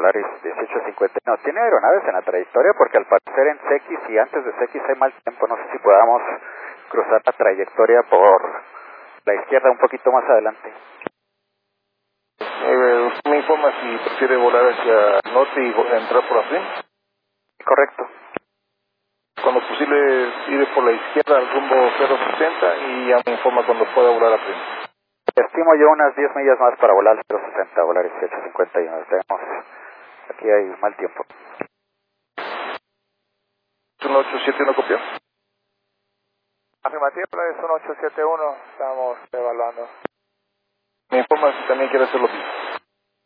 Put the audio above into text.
Volaris 1850. No, tiene aeronaves en la trayectoria porque al parecer en CX y antes de CX hay mal tiempo. No sé si podamos cruzar la trayectoria por la izquierda un poquito más adelante. ¿Usted me informa si prefiere volar hacia el norte y entrar por la FRIM? Correcto. Cuando posible, ir por la izquierda al rumbo 060 y ya me informa cuando pueda volar a FRIM. Estimo yo unas 10 millas más para volar al 060, Volaris 1851. Tenemos, aquí hay mal tiempo. 1871 copió. Afirmativo, Volaris 1871, estamos evaluando. Me informa si también quiere hacer lo mismo.